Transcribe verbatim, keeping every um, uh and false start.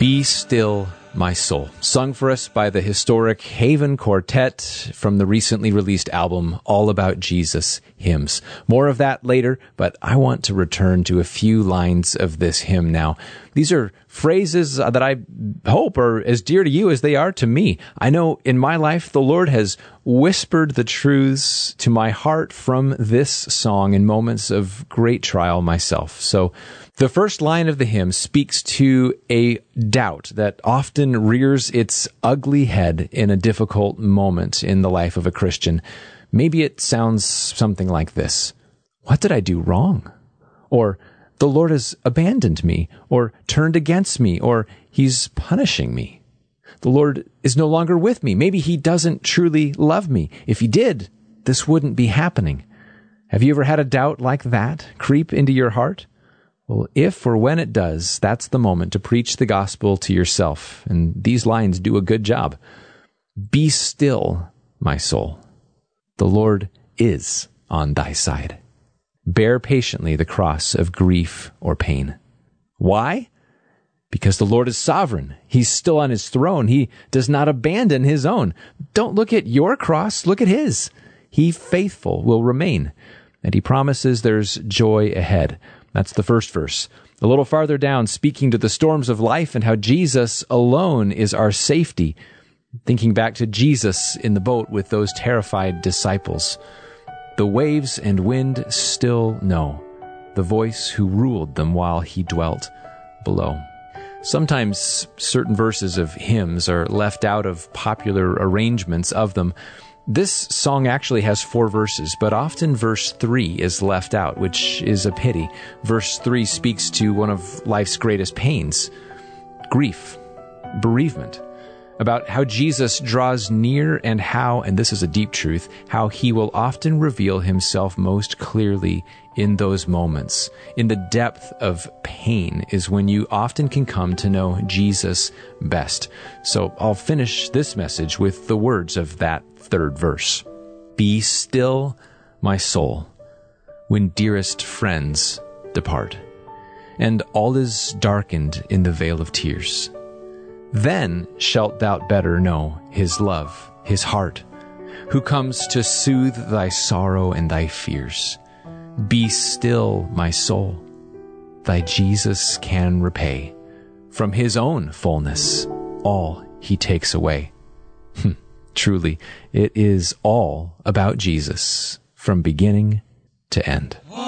Be Still, My Soul, sung for us by the historic Haven Quartet from the recently released album All About Jesus Hymns. More of that later, but I want to return to a few lines of this hymn now. These are phrases that I hope are as dear to you as they are to me. I know in my life the Lord has whispered the truths to my heart from this song in moments of great trial myself. So the first line of the hymn speaks to a doubt that often rears its ugly head in a difficult moment in the life of a Christian. Maybe it sounds something like this: what did I do wrong? Or, the Lord has abandoned me, or turned against me, or He's punishing me. The Lord is no longer with me. Maybe He doesn't truly love me. If He did, this wouldn't be happening. Have you ever had a doubt like that creep into your heart? Well, if or when it does, that's the moment to preach the gospel to yourself. And these lines do a good job. Be still, my soul. The Lord is on thy side. Bear patiently the cross of grief or pain. Why? Because the Lord is sovereign. He's still on His throne. He does not abandon His own. Don't look at your cross, look at His. He, faithful, will remain. And He promises there's joy ahead. That's the first verse. A little farther down, speaking to the storms of life and how Jesus alone is our safety. Thinking back to Jesus in the boat with those terrified disciples. The waves and wind still know the voice who ruled them while He dwelt below. Sometimes certain verses of hymns are left out of popular arrangements of them. This song actually has four verses, but often verse three is left out, which is a pity. Verse three speaks to one of life's greatest pains, grief, bereavement, about how Jesus draws near and how, and this is a deep truth, how He will often reveal Himself most clearly in those moments. In the depth of pain is when you often can come to know Jesus best. So I'll finish this message with the words of that third verse. Be still, my soul, when dearest friends depart, and all is darkened in the vale of tears. Then shalt thou better know His love, His heart, who comes to soothe thy sorrow and thy fears. Be still, my soul, thy Jesus can repay. From His own fullness, all He takes away. Truly, it is all about Jesus, from beginning to end.